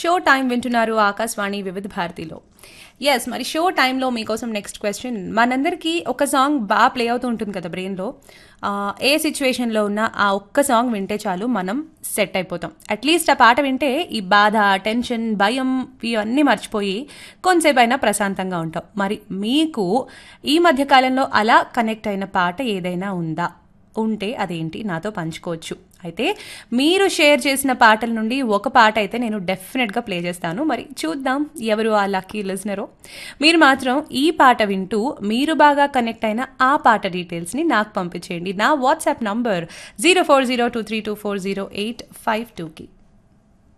Show time వింటున్నారు ఆకాశవాణి వివిధ భారతిలో. ఎస్, మరి షో టైంలో మీకోసం నెక్స్ట్ క్వశ్చన్. మనందరికీ ఒక సాంగ్ బాగా ప్లే అవుతూ ఉంటుంది కదా బ్రెయిన్లో. ఏ సిచ్యువేషన్లో ఉన్నా ఆ ఒక్క సాంగ్ వింటే చాలు మనం సెట్ అయిపోతాం. అట్లీస్ట్ ఆ పాట వింటే ఈ బాధ, టెన్షన్, భయం ఇవన్నీ మర్చిపోయి కొంతసేపు అయినా ప్రశాంతంగా ఉంటాం. మరి మీకు ఈ మధ్య కాలంలో అలా కనెక్ట్ అయిన పాట ఏదైనా ఉందా? ఉంటే అదేంటి నాతో పంచుకోవచ్చు. అయితే మీరు షేర్ చేసిన పాటల నుండి ఒక పాట అయితే నేను డెఫినెట్గా ప్లే చేస్తాను. మరి చూద్దాం ఎవరు ఆ లక్కీ లిజనరో. మీరు మాత్రం ఈ పాట వింటూ మీరు బాగా కనెక్ట్ అయిన ఆ పాట డీటెయిల్స్ని నాకు పంపించేయండి. నా వాట్సాప్ నంబర్ 040232408522కి.